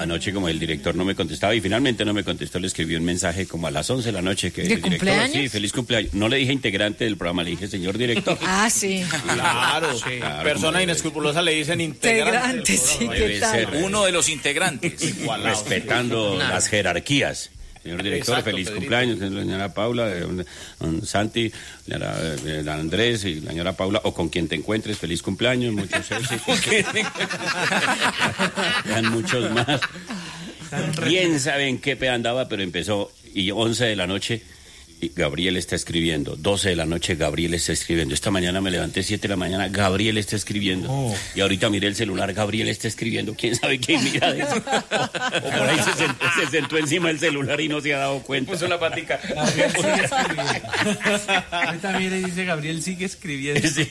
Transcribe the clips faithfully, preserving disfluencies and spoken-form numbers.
Anoche, como el director no me contestaba, y finalmente no me contestó, le escribí un mensaje como a las once de la noche. Que ¿De el director, cumpleaños? sí, feliz cumpleaños. No le dije integrante del programa, le dije señor director. Ah, sí. Claro, sí. Claro, Persona como inescrupulosa le dicen integrante. Integrante, sí, ¿qué Debe tal? ser, Uno de los integrantes. respetando las jerarquías. Señor director, Exacto, feliz Pedrito. cumpleaños, la señora Paula, eh, don, don Santi, la señora eh, don Andrés y la señora Paula, o con quien te encuentres, feliz cumpleaños, muchos éxitos. Eran muchos más. Bien saben qué pe andaba, pero empezó, y once de la noche, y Gabriel está escribiendo, doce de la noche, Gabriel está escribiendo. Esta mañana me levanté, siete de la mañana, Gabriel está escribiendo. Oh. Y ahorita miré el celular, Gabriel está escribiendo. ¿Quién sabe qué mira de eso? O por ahí se sentó, se sentó encima del celular y no se ha dado cuenta. Puso la patica. Gabriel sigue escribiendo. Ahorita mire y dice, Gabriel sigue escribiendo. Sí.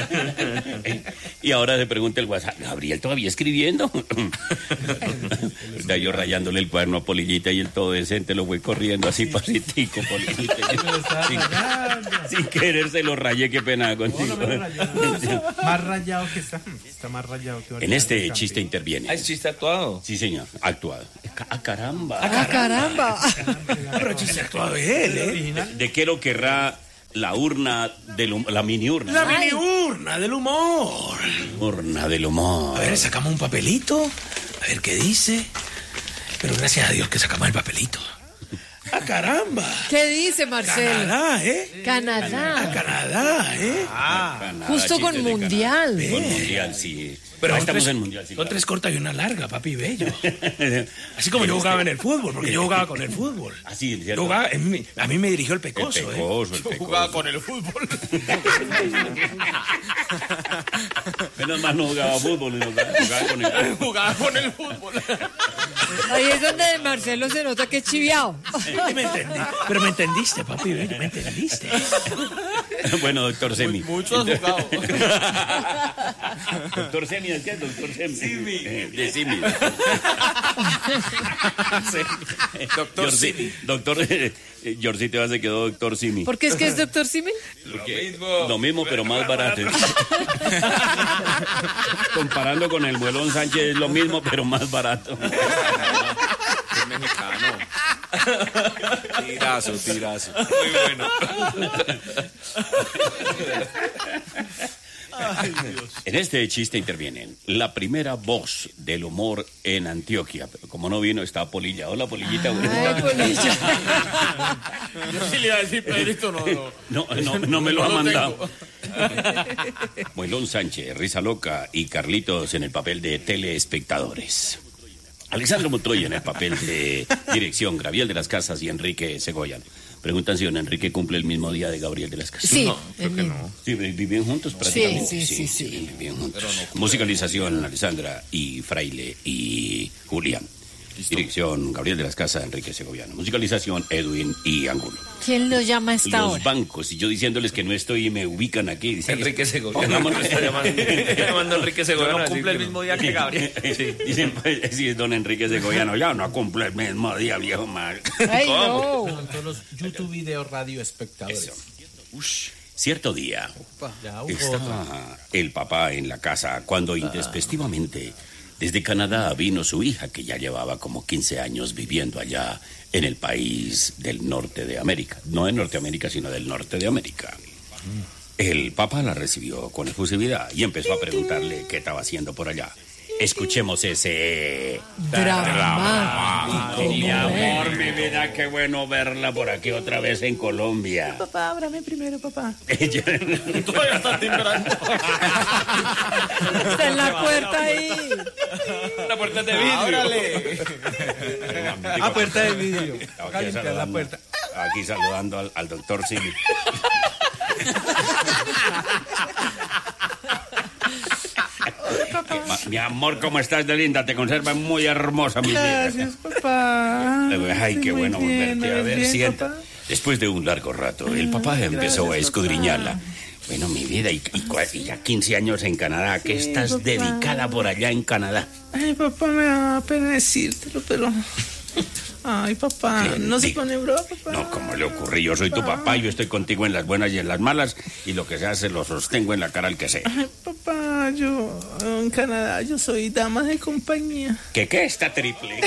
Y ahora se pregunta el WhatsApp, ¿Gabriel todavía escribiendo? Está yo rayándole el cuaderno a Polillita y el todo decente lo voy corriendo así pasitico, Polillita. Sin, sin querer se lo rayé, qué pena contigo. No, no me rayé, no. Más rayado que está. Está más rayado que ahorita. En este Campeón. chiste interviene. Ah, es chiste actuado. Sí, señor, actuado. ¡Ah, caramba! Ah, caramba. Pero chiste actuado de él, ¿eh? Original. ¿De qué lo querrá la urna del hum- la mini urna? La mini urna del humor. Urna del humor. A ver, sacamos un papelito. A ver qué dice. Pero gracias a Dios que sacamos el papelito. ¡Ah, caramba! ¿Qué dice Marcelo? Canadá, ¿eh? ¡Ah, Canadá. Canadá, ¿eh? Canadá, Justo chistes con de Mundial. Canadá. Con Mundial, sí. Pero Ahí son estamos tres, en Mundial, sí. son claro. tres cortas y una larga, papi bello. Así como yo jugaba en el fútbol, porque yo jugaba con el fútbol. Así, Yo ¿cierto? jugaba, en mi- a mí me dirigió el El pecoso, ¿eh? pecoso, el Yo pecoso. jugaba con el fútbol. Menos mal no jugaba fútbol, sino que jugaba con el... Jugaba con el fútbol. Ahí es donde Marcelo se nota que es chiviao. Me entendí. Pero me entendiste, papi bello, me entendiste. Bueno, doctor Semi. Mucho has jugado. Doctor Semi, ¿es qué? Doctor Semi. Eh, De Simi. Doctor Yorci- Simi. Doctor, eh, Yorcito ya se quedó doctor Simi. ¿Por qué es que es doctor Simil? Porque lo mismo, pero más barato. Comparando con el Muelón Sánchez es lo mismo, pero más barato. Es mexicano. Tirazo, tirazo. Muy bueno. En este chiste intervienen la primera voz del humor en Antioquia. Pero como no vino, está Polilla. Hola, Polillita. Ay, Polilla. Yo sí le iba a decir, Pedrito, no, no. No, no, no me lo No ha lo mandado. Muelón Sánchez, Risa Loca y Carlitos en el papel de telespectadores. Alexandro Montoya en el papel de dirección, Gabriel de las Casas y Enrique Segoyan. Preguntan si don Enrique cumple el mismo día de Gabriel de las Casas. Sí. Creo que no. Sí, viven juntos prácticamente. sí, sí, sí. Viven juntos. Musicalización, Alessandra y Fraile y Julián. Dirección, Gabriel de las Casas, Enrique Segoviano. Musicalización, Edwin y Angulo. ¿Quién lo llama a esta Los hora? bancos, y yo diciéndoles que no estoy y me ubican aquí. Dicen, Enrique Segoviano. Pongamos- Está llamando, está llamando a Enrique Segoviano. No cumple el mismo día que Gabriel. Sí, dicen, pues, sí, es don Enrique Segoviano. Ya no cumple el mismo día, viejo mal. Ay, no. Con todos los YouTube Video Radio espectadores. Cierto día, Ya hubo otra. estaba el papá en la casa cuando intempestivamente desde Canadá vino su hija, que ya llevaba como quince años viviendo allá en el país del norte de América. No de Norteamérica, sino del norte de América. El papá la recibió con efusividad y empezó a preguntarle qué estaba haciendo por allá. Escuchemos ese... Dramático Mi amor, momento. mi vida, qué bueno verla por aquí otra vez en Colombia. Papá, ábrame primero, papá. Ella- Todavía está timbrando. Está en la puerta ahí. La puerta es de vidrio. Ábrale. A puerta de vidrio. Estaba Acá aquí limpiar la saludando, puerta. aquí saludando al, al doctor Simi. Ma- Mi amor, ¿cómo estás de linda? Te conservas muy hermosa, mi vida. Gracias, papá. Ay, qué Estoy muy bueno bien, volverte a ¿me ves ver. bien, Sienta. papá? Después de un largo rato, el papá empezó a gracias, escudriñarla. papá. Bueno, mi vida, y, y cua- y ya quince años en Canadá. ¿Qué Sí, estás papá. dedicada por allá en Canadá? Ay, papá, me da pena decírtelo, pero... Ay, papá, no se Diga. pone bravo, papá. No, ¿cómo le ocurrí? Yo soy tu papá, yo estoy contigo en las buenas y en las malas, y lo que se hace lo sostengo en la cara al que sea. Ay, papá, papá, yo en Canadá yo soy dama de compañía. ¿Qué qué está triple?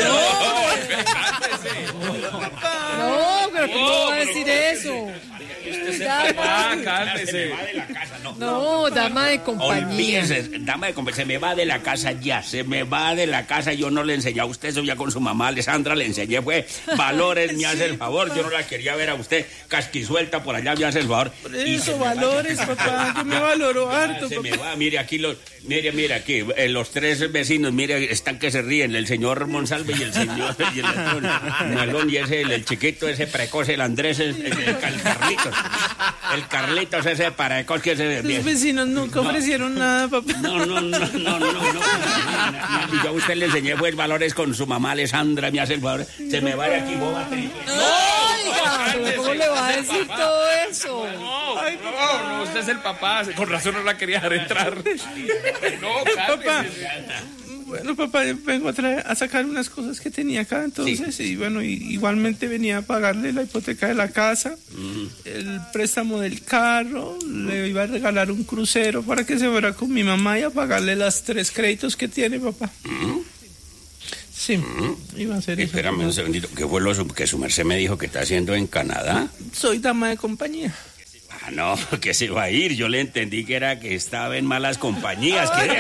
No, pero ¿cómo va a decir eso? Ah, cálmese. No, dama de compañía. Olvídese, dama de compañía, se me va de la casa ya, se me va de la casa. Yo no le enseñé a usted eso ya con su mamá Alessandra, le enseñé, fue valores, me hace el favor. Yo no la quería ver a usted casquisuelta por allá, me hace el favor. Por eso, valores, papá, yo me valoro harto, Se papá. me va, mire aquí los, mire, mire aquí, eh, los tres vecinos, mire, están que se ríen, el señor Monsalve y el señor y el Malón y ese, el, el chiquito, ese precoz, el Andrés, el, el, el Carlitos, el Carlitos, ese precoz que se Los vecinos nunca no. ofrecieron nada, papá. No, no, no, no, no, no. Y yo a usted le enseñé pues valores con su mamá Alessandra, me hace el favor, se me va de aquí, boba triple. Oiga, ¿cómo le va a decir todo eso? No, Ay, no, no, usted es el papá, con razón no la quería dejar entrar. No, papá. Bueno, papá, yo vengo a, traer, a sacar unas cosas que tenía acá, entonces, sí. Y bueno, y, igualmente venía a pagarle la hipoteca de la casa, mm. el préstamo del carro, le iba a regalar un crucero para que se fuera con mi mamá y a pagarle las tres créditos que tiene, papá. Mm. Sí, mm. iba a hacer eso. Espérame un segundito, ¿qué fue lo que su merced me dijo que está haciendo en Canadá? Soy dama de compañía. Ah, no, que se va a ir. Yo le entendí que era que estaba en malas compañías. Que...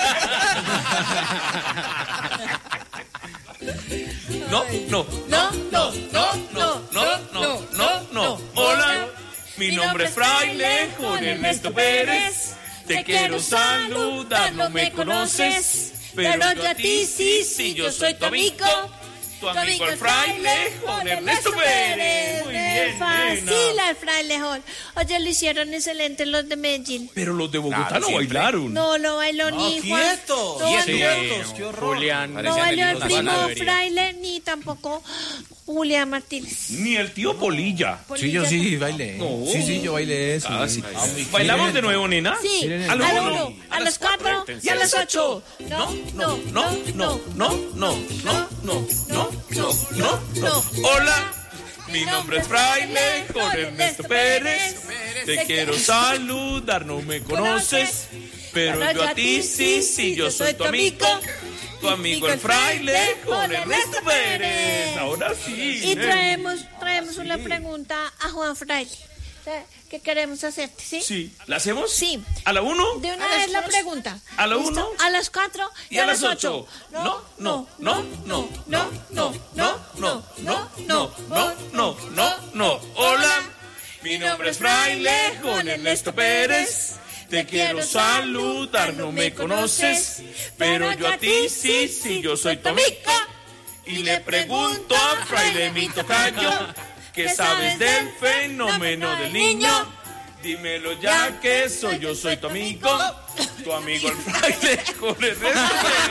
No, no, no, no, no, no, no, no, no, no. Hola, mi nombre es Fraile Juan Ernesto Pérez. Te quiero saludar, no me conoces, pero yo a ti sí, sí, yo soy tu amigo. Tu amigo el fraile Juan Ernesto Pérez. Muy bien, fácil al fraile Juan. Oye, lo hicieron excelente los de Medellín. Pero los de Bogotá claro, lo siempre. bailaron. No lo bailó no, ni Juan. Quietos, no quietos, quietos, qué horror. Julián. No bailó el primo fraile ni tampoco Julián Martínez. Ni el tío Polilla. Polilla. Sí, yo sí bailé. No. Sí, sí, yo bailé eso. Ah, sí. Ah, ¿bailamos de nuevo, nena? Sí, a los uno, a las cuatro y a las ocho. No, no, no, no, no, no, no, no, no, no, no. Hola, mi nombre es Fraile Juan Ernesto Pérez. Te quiero saludar, no me conoces, pero yo a ti sí, sí, yo soy tu amigo. Tu amigo el fraile Juan Ernesto Pérez. Ahora sí. Y traemos, traemos una pregunta a Juan Fraile. ¿Qué queremos hacerte, sí? Sí. ¿La hacemos? Sí. ¿A la uno? De una vez la pregunta. ¿A la uno? A las cuatro y, y a las ocho. No, no, no, no, no, no, no, no, no, no, no, no, no, no. Hola, mi nombre es Fraile Juan Ernesto Pérez. Te quiero saludar, no me conoces, pero yo a ti sí, sí, yo soy tu amigo. Y le pregunto a Fraile mi tocayo, ¿qué sabes del fenómeno del niño? Dímelo ya que soy yo, soy tu amigo, tu amigo el fraile con el resto.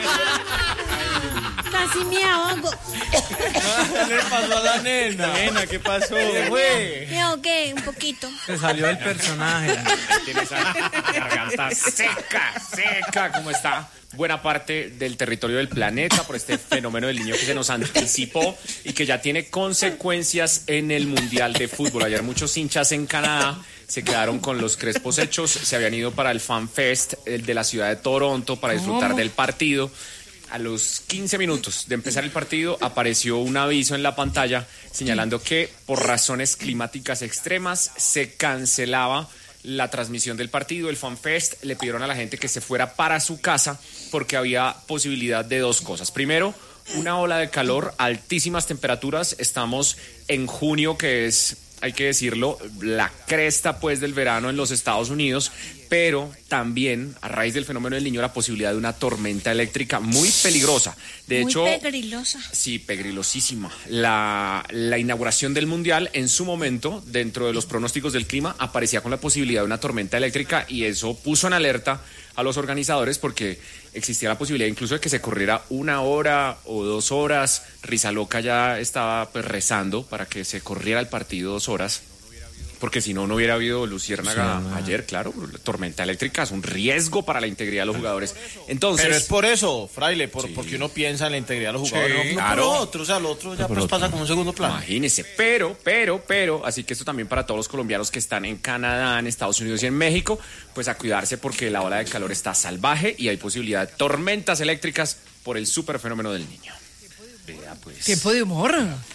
Casi me ahogo. ¿Qué le pasó a la nena? Nena, ¿qué pasó? ¿Qué fue? Me ahogué un poquito. Se salió el personaje. Tiene esa garganta seca, seca, como está buena parte del territorio del planeta por este fenómeno del niño que se nos anticipó y que ya tiene consecuencias en el Mundial de Fútbol. Ayer muchos hinchas en Canadá se quedaron con los crespos hechos, se habían ido para el Fan Fest el de la ciudad de Toronto para disfrutar ¿Cómo? del partido. A los quince minutos de empezar el partido apareció un aviso en la pantalla señalando que por razones climáticas extremas se cancelaba la transmisión del partido, el Fan Fest. Le pidieron a la gente que se fuera para su casa porque había posibilidad de dos cosas. Primero, una ola de calor, altísimas temperaturas. Estamos en junio, que es, hay que decirlo, la cresta pues del verano en los Estados Unidos, pero también a raíz del fenómeno del niño la posibilidad de una tormenta eléctrica muy peligrosa. De muy hecho, pegrilosa. Sí, pegrilosísima. La, la inauguración del Mundial en su momento, dentro de los pronósticos del clima, aparecía con la posibilidad de una tormenta eléctrica y eso puso en alerta a los organizadores porque existía la posibilidad incluso de que se corriera una hora o dos horas. Risa Loca ya estaba pues rezando para que se corriera el partido dos horas porque si no, no hubiera habido luciérnaga sí, ayer, claro. La tormenta eléctrica es un riesgo para la integridad de los jugadores. Entonces, pero es por eso, Fraile, por, sí. porque uno piensa en la integridad de los jugadores, sí, no, no claro. por lo otro, o sea, lo otro ya pues pasa como un segundo plano. Imagínese, pero, pero, pero, así que esto también para todos los colombianos que están en Canadá, en Estados Unidos y en México, pues a cuidarse porque la ola de calor está salvaje y hay posibilidad de tormentas eléctricas por el super fenómeno del Niño. Vea pues. Tiempo de humor.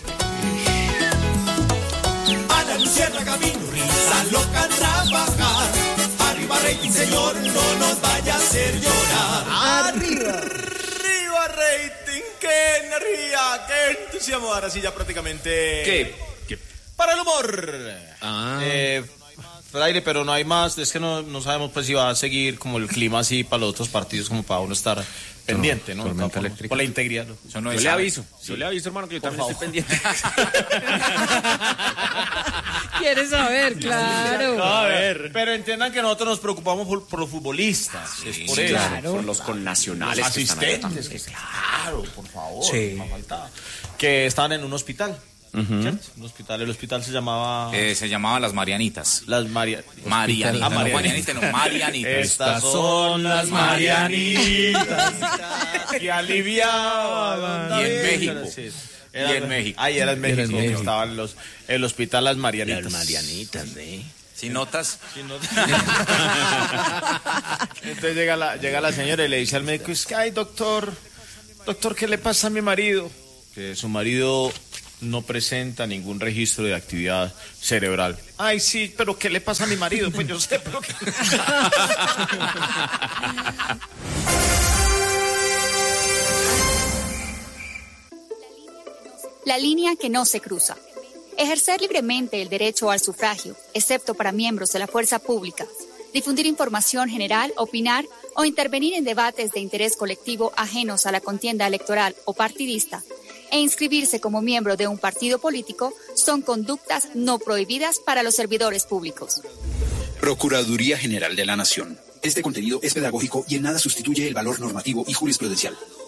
Ana Luciana camino, risa loca trabajar. Arriba rating, señor, no nos vaya a hacer llorar. Arriba, arriba rating, qué energía, qué entusiasmo. Ahora sí ya prácticamente. ¿Qué? ¿Qué? Para el humor. Ah. Eh, Fraile, pero no hay más, es que no, no sabemos pues si va a seguir como el clima así para los otros partidos, como para uno estar pendiente, ¿no? Tormenta por, eléctrica. Por la integridad. Eso no yo le aviso, sí. yo le aviso, hermano, que yo por también favor. Estoy pendiente. ¿Quieres saber? Claro. No, a ver. Pero entiendan que nosotros nos preocupamos por, por los futbolistas, sí, es por sí, eso. Claro. Por los connacionales. Los asistentes, que claro, por favor, sí. no faltaba. Que estaban en un hospital. Uh-huh. ¿Cierto? Un hospital, el hospital se llamaba... Eh, se llamaba Las Marianitas. Las Maria... Marianitas. Ah, Marianitas, no, Marianitas. Estas son las Marianitas que aliviaban. Y en México. Sí. Era, y en México. Ahí era en México, en México. Estaban los, el hospital Las Marianitas. Las Marianitas, ¿eh? ¿Sin notas? Sin notas. Entonces llega la, llega la señora y le dice al médico, es que, ay, doctor, doctor, ¿qué le pasa a mi marido? Que su marido no presenta ningún registro de actividad cerebral. Ay, sí, pero ¿qué le pasa a mi marido? Pues yo sé, pero ¿qué? La línea que no se cruza. Ejercer libremente el derecho al sufragio, excepto para miembros de la fuerza pública. Difundir información general, opinar o intervenir en debates de interés colectivo ajenos a la contienda electoral o partidista e inscribirse como miembro de un partido político son conductas no prohibidas para los servidores públicos. Procuraduría General de la Nación. Este contenido es pedagógico y en nada sustituye el valor normativo y jurisprudencial.